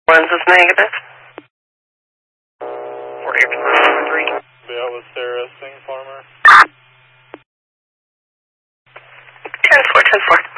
Lens is negative. 40 3. Yeah, with Sarah Singh Farmer. 10-4, 10-4.